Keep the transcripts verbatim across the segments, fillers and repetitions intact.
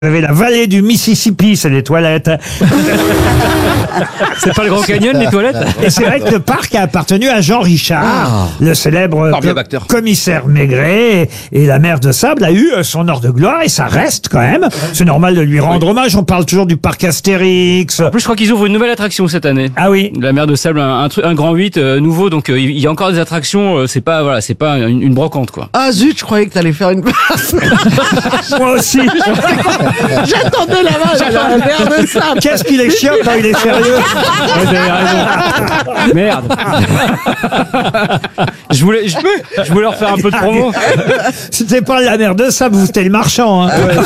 Vous avez la vallée du Mississippi, c'est les toilettes. C'est pas le Grand Canyon, les toilettes? Et c'est vrai que le parc a appartenu à Jean Richard, ah. le célèbre co- commissaire Maigret. Et, et la mer de Sable a eu son heure de gloire et ça reste quand même. C'est normal de lui rendre oui. hommage. On parle toujours du parc Astérix. En plus, je crois qu'ils ouvrent une nouvelle attraction cette année. Ah oui. La mer de Sable, un, un, un grand huit euh, nouveau. Donc, euh, il y a encore des attractions. Euh, c'est pas, voilà, c'est pas une, une brocante, quoi. Ah zut, je croyais que t'allais faire une place. Moi aussi. J'attendais là-bas, la mer de Sable. Qu'est-ce qu'il est chiant quand il est sérieux. Ouais, vous avez raison. Merde. je voulais, je, je voulais leur faire un peu de promo. C'était pas la mer de Sable, vous c'était le marchand. Hein.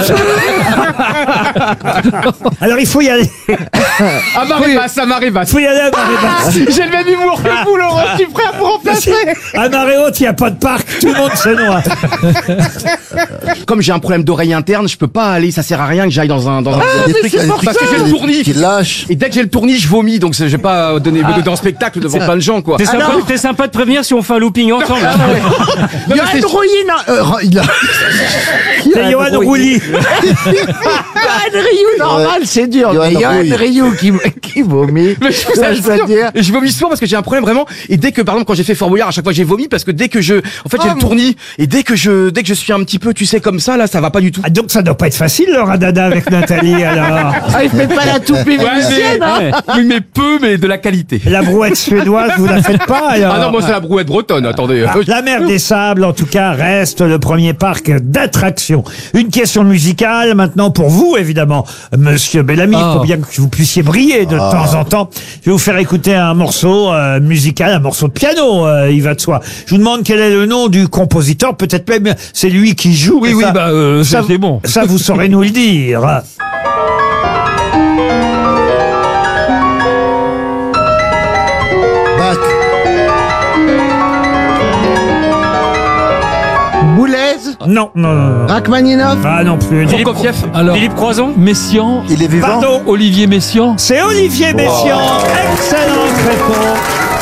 Alors il faut y aller. À Marée-Basse, à Marée-Basse. Il faut y aller à Marée-Basse. J'ai le même humour que vous, Laurent. Je suis prêt à vous remplacer. À Marée-Haute, il n'y a pas de parc. Tout le monde se noie. Comme j'ai un problème d'oreille interne, je peux pas aller. Ça sert à rien que j'aille dans un. Dans ah, un... mais c'est pour parce ça. que j'ai le tournis. Qui lâche. Et dès que j'ai le tournis, je vomis. Donc je vais pas donner ah. dans le spectacle devant plein de gens, quoi. T'es sympa, t'es sympa de prévenir si on fait un looping ensemble. Il y a une rouilline. C'est Yoann Rouilly. Yoann Ryu, normal, c'est dur. Yoann Ryu qui, qui vomit. Mais je, ça, je, je, dire. je vomis souvent parce que j'ai un problème vraiment. Et dès que, par exemple, quand j'ai fait Fort Boyard, à chaque fois j'ai vomi parce que dès que je, en fait, j'ai oh, le tournis. Et dès que je, dès que je suis un petit peu, tu sais, comme ça, là, ça va pas du tout. Ah, donc ça doit pas être facile, le radada avec Nathalie, alors. Ah, il fait pas la toupie vénitienne, ouais, hein. Oui, mais peu, mais de la qualité. La brouette suédoise, vous la faites pas, alors. Ah non, moi c'est la brouette bretonne, attendez. Ah, la mer des Sables, en tout cas, reste le premier parc d'attractions. Une question musicale, maintenant, pour vous, évidemment, Monsieur Bellamy. Il oh. faut bien que vous puissiez briller de oh. temps en temps. Je vais vous faire écouter un morceau euh, musical, un morceau de piano, euh, il va de soi. Je vous demande quel est le nom du compositeur, peut-être même c'est lui qui joue. Oui, oui, ça, bah, euh, ça, c'est bon. Ça, vous saurez nous le dire. Bach. Boulez. Non, non, non. Rachmaninoff. Ah non plus. Philippe, Alors, Philippe Croison. Messiaen. Il est vivant. Pardon. Olivier Messiaen. C'est Olivier oh. Messiaen. Excellente réponse.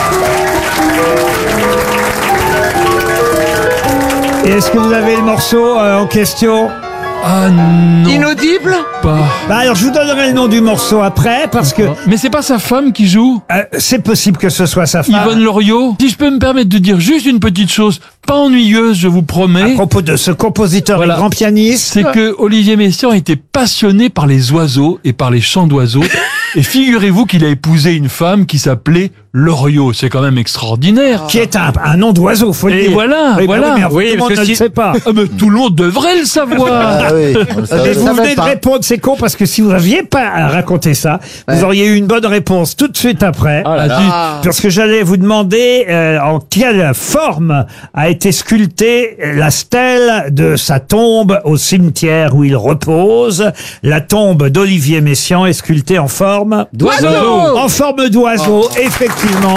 Et est-ce que vous avez le morceau euh, en question? Ah non. Inaudible? Pas. Bah alors je vous donnerai le nom du morceau après parce que. Mais c'est pas sa femme qui joue. Euh, c'est possible que ce soit sa femme. Yvonne Loriot. Si je peux me permettre de dire juste une petite chose, pas ennuyeuse, je vous promets. À propos de ce compositeur voilà. et grand pianiste. C'est que Olivier Messiaen était passionné par les oiseaux et par les chants d'oiseaux. Et figurez-vous qu'il a épousé une femme qui s'appelait Loriot. C'est quand même extraordinaire. Qui est un, un nom d'oiseau, faut le dire. Et voilà, oui, voilà. Bah oui, mais oui, tout le monde ne si... le sait pas. Ah, mais tout le monde devrait le savoir. Ah, oui. Et vous venez de répondre, c'est con, parce que si vous n'aviez pas raconté ça, ouais. vous auriez eu une bonne réponse tout de suite après. Ah, ah. Parce que j'allais vous demander euh, en quelle forme a été sculptée la stèle de sa tombe au cimetière où il repose. La tombe d'Olivier Messiaen est sculptée en forme d'oiseau. En forme d'oiseau, oh. effectivement.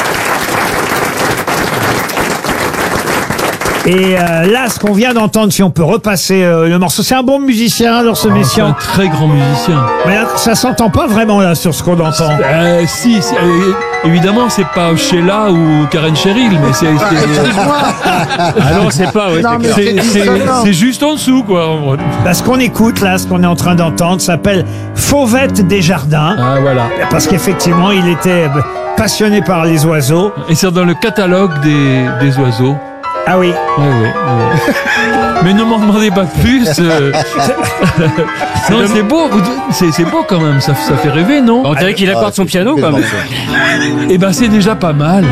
Et euh, là, ce qu'on vient d'entendre, si on peut repasser euh, le morceau, c'est un bon musicien, alors ce oh, Messiaen. C'est un très grand musicien. Mais là, ça s'entend pas vraiment là sur ce qu'on entend. Euh, si, si euh, évidemment, c'est pas Sheila ou Karen Cheryl, mais c'est. Ah non, c'est pas. Oui, non, c'est, c'est, c'est, c'est juste en dessous, quoi. Bah, ce qu'on écoute là, ce qu'on est en train d'entendre, s'appelle Fauvette des Jardins. Ah voilà. Parce qu'effectivement, il était passionné par les oiseaux. Et c'est dans le catalogue des, des oiseaux. Ah oui. Oui, oui, oui. Mais ne m'en demandez pas plus. Euh... non, c'est beau, c'est, c'est beau quand même, ça, ça fait rêver, non? On dirait qu'il accorde son piano, quand même. Eh ben, c'est déjà pas mal.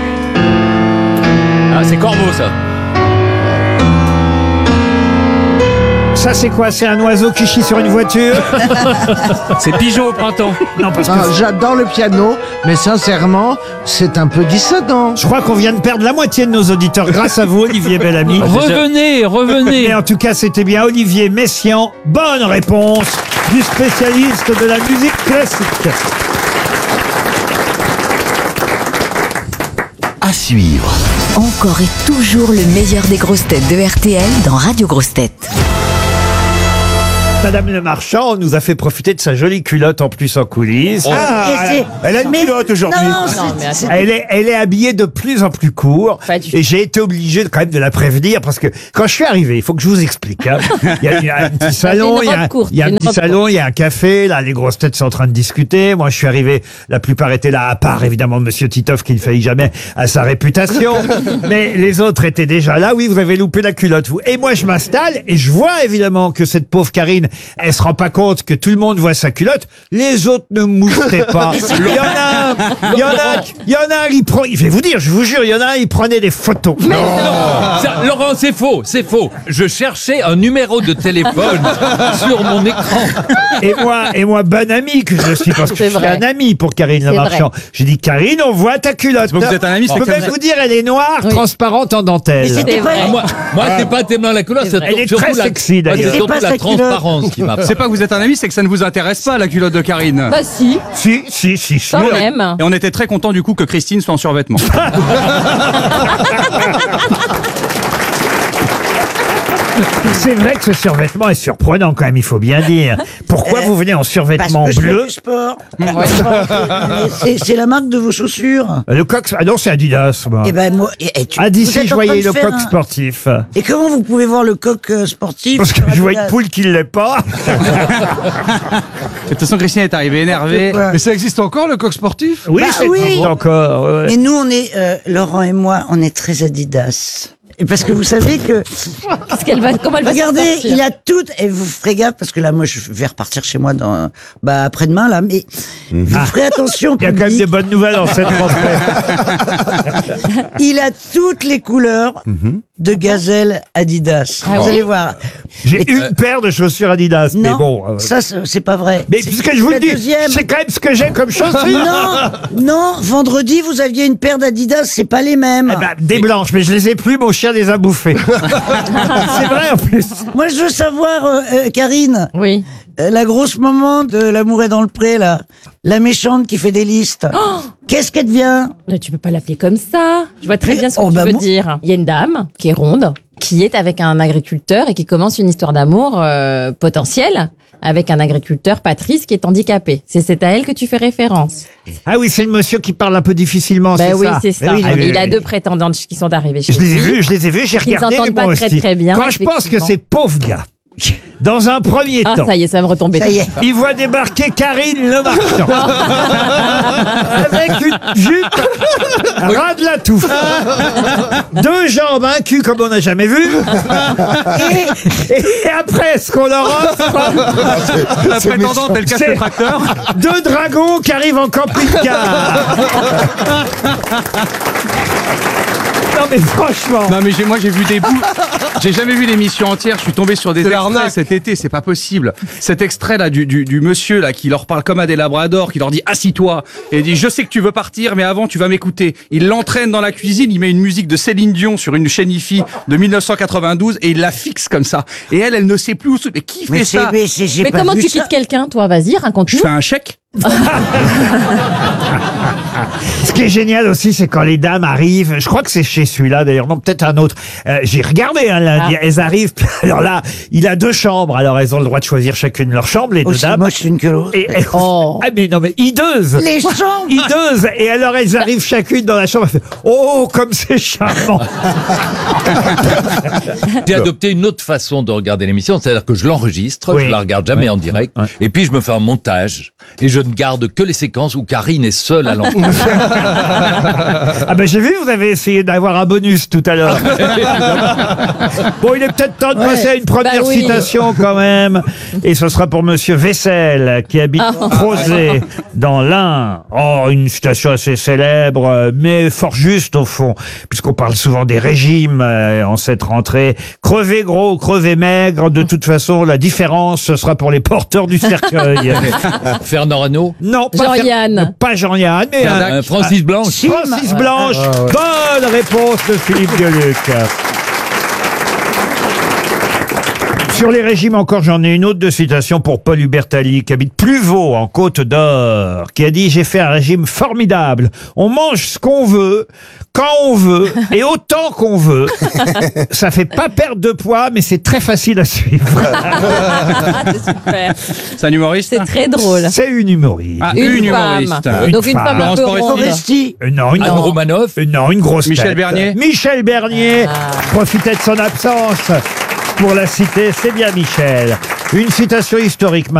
Ah, c'est Corbeau, ça. Ça, c'est quoi? C'est un oiseau qui chie sur une voiture? C'est Pigeon au printemps. Non, parce que ah, j'adore le piano, mais sincèrement, c'est un peu dissonant. Je crois qu'on vient de perdre la moitié de nos auditeurs grâce à vous, Olivier Bellamy. Revenez, revenez. Mais en tout cas, c'était bien Olivier Messiaen. Bonne réponse du spécialiste de la musique classique. À suivre. Encore et toujours le meilleur des grosses têtes de R T L dans Radio Grosses Têtes. Madame Le Marchand nous a fait profiter de sa jolie culotte en plus en coulisses. Ah, Et elle a une mais- culotte aujourd'hui. Non, Non, c'est- mais c'est- Elle est, elle est habillée de plus en plus court. Pas du tout. Et j'ai été obligé de, quand même de la prévenir parce que quand je suis arrivé, il faut que je vous explique. hein. Il, y a, il y a un petit salon, une il y a, robe un- courte, il y a un une petit robe salon, il y a un café. Là, les grosses têtes sont en train de discuter. Moi, je suis arrivé, la plupart étaient là, à part évidemment Monsieur Titoff qui ne faillit jamais à sa réputation. Mais les autres étaient déjà là. Oui, vous avez loupé la culotte, vous. Et moi, je m'installe et je vois évidemment que cette pauvre Karine, elle se rend pas compte que tout le monde voit sa culotte. Les autres ne moustaient pas. Il y en a un, il y en a un, il y en a un, il prend, je vais vous dire, je vous jure, il y en a un, il prenait des photos. Ça, Laurent, c'est faux, c'est faux. Je cherchais un numéro de téléphone sur mon écran. Et moi, et moi, bon ami que je suis, parce que je C'est suis vrai. un ami pour Karine Le C'est Marchand. J'ai dit, Karine, on voit ta culotte. que vous êtes un ami, Je c'est peux que même vous- vous dire, elle est noire, Oui. transparente en dentelle. Mais c'était C'est pas- vrai. Moi, moi c'est pas tellement la couleur, c'est Elle est surtout très la, sexy, d'ailleurs. c'est C'est surtout pas la sa culotte. transparence qui m'a C'est pas que vous êtes un ami, c'est que ça ne vous intéresse pas, la culotte de Karine. Bah si, Si, si, si, si. quand même. Et on était très content du coup que Christine soit en survêtement. C'est vrai que ce survêtement est surprenant quand même, il faut bien dire. Pourquoi Euh, vous venez en Parce survêtement que je fais bleu? du sport. C'est- C'est la marque de vos chaussures. Le coq, ah non, c'est Adidas, moi. Eh ben moi, et, et tu- Ah, vous d'ici, êtes je en train voyais de le faire coq un- sportif. Et comment vous pouvez voir le coq euh, sportif Parce que sur je vois une Adidas poule qui ne l'est pas. De toute façon, Christine est arrivée énervée. Ouais. Mais ça existe encore, le coq sportif? Oui, Bah c'est oui. encore. ouais. Mais nous, on est, euh, Laurent et moi, on est très Adidas. Et parce que vous savez que, Parce qu'elle va, comment elle va s'en regardez, sortir il a tout, et vous ferez gaffe, parce que là, moi, je vais repartir chez moi dans, bah, après-demain, là, mais vous ferez attention, Il y a quand même public. des bonnes nouvelles en cette rentrée. Il a toutes les couleurs de gazelle Adidas. Ah vous oui allez voir. J'ai Et- une paire de chaussures Adidas, mais Non, bon. euh, ça, c'est c'est pas vrai. Mais C'est- puisque je vous la le dis, deuxième. c'est quand même ce que j'ai comme chaussures. Non, non, vendredi, vous aviez une paire d'Adidas, c'est pas les mêmes. Eh ben, des blanches, mais je les ai plus, mon chien les a bouffées. C'est vrai en plus. Moi, je veux savoir, euh, euh, Karine, Oui. euh, la grosse maman de L'amour est dans le pré, là, la méchante qui fait des listes. Qu'est-ce qu'elle devient? Mais tu peux pas l'appeler comme ça. Je vois très Mais- bien ce que oh, tu bah, veux moi- dire. Il y a une dame qui est ronde, qui est avec un agriculteur et qui commence une histoire d'amour euh, potentielle avec un agriculteur, Patrice, qui est handicapé. C'est c'est à elle que tu fais référence. Ah oui, c'est le monsieur qui parle un peu difficilement, Ben c'est oui, ça. c'est ça. Ah oui, oui, Il a oui. deux prétendantes qui sont arrivées chez Je les ai lui. vus, je les ai vus, j'ai Qui ne regardé, s'entendent mais moi pas très, aussi. très bien, Quand je pense que effectivement. ces pauvres gars, dans un premier Ah, temps, ça y est, ça va me retomber. Ça y est. ils voient débarquer Karine Le Marchand avec une jupe ras de la touffe, deux jambes, un cul comme on n'a jamais vu, et, et après ce qu'on leur offre, La prétendante, elle casse C'est- le tracteur. deux dragons qui arrivent en camping-car. Non mais franchement. Non mais j'ai- moi j'ai vu des bouts. J'ai jamais vu l'émission entière. Je suis tombé sur des extraits cet été. C'est pas possible. Cet extrait là du, du, du monsieur là qui leur parle comme à des labradors, qui leur dit assis-toi et il dit je sais que tu veux partir mais avant tu vas m'écouter. Il l'entraîne dans la cuisine. Il met une musique de Céline Dion sur une chaîne hi-fi de mille neuf cent quatre-vingt-douze et il la fixe comme ça. Et elle, elle ne sait plus où se. Mais qui fait Mais c'est, ça? mais c'est, j'ai Mais pas comment vu tu ça. quittes quelqu'un, toi? Vas-y, Je raconte-nous. fais un chèque. Ce qui est génial aussi, c'est quand les dames arrivent. Je crois que c'est chez celui-là, d'ailleurs, non, peut-être un autre. Euh, j'ai regardé, hein, lundi. Ah. Elles arrivent. puis Alors là, il a deux chambres. Alors elles ont le droit de choisir chacune leur chambre, les deux Aussi dames. moche l'une que l'autre. Et, et- Oh. Ah mais non, mais hideuses. Les chambres. Hideuses. Et alors elles arrivent chacune dans la chambre. Elles font, oh, comme c'est charmant. J'ai adopté une autre façon de regarder l'émission, c'est-à-dire que je l'enregistre, Oui. je la regarde jamais en direct, Ouais. et puis je me fais un montage, et je ne garde que les séquences où Karine est seule à l'antenne. Ah ben j'ai vu, vous avez essayé d'avoir un bonus tout à l'heure. Bon, il est peut-être temps de Ouais. passer à une première Bah oui. citation quand même. Et ce sera pour Monsieur Vessel, qui habite Crozet, dans l'Ain. Oh, une citation assez célèbre, euh, mais fort juste au fond, puisqu'on parle souvent des régimes euh, en cette rentrée. Crever gros, crever maigre, de toute façon, la différence, ce sera pour les porteurs du cercueil. Fernand Reynaud, Non, pas Jean-Yann. Fer- Pas Jean-Yann, mais un- euh, Francis Blanche. Francis Blanche. Bonne réponse de Philippe Gueluc. Sur les régimes encore, j'en ai une autre de citation pour Paul Hubertali, qui habite Pluvaux, en Côte d'Or, qui a dit « J'ai fait un régime formidable. On mange ce qu'on veut, quand on veut, et autant qu'on veut. Ça fait pas perdre de poids, mais c'est très facile à suivre. C'est super. C'est un humoriste. C'est très drôle. » C'est une humoriste. Ah, Une, une femme. humoriste. Une Donc une femme. femme un peu Laurence ronde. Foresti. Euh, Non, une, Anne gro- Romanoff. euh, non, une grosse Michel tête. Bernier. Michel Bernier profitait de son absence pour la citer. C'est bien Michel. Une citation historique maintenant.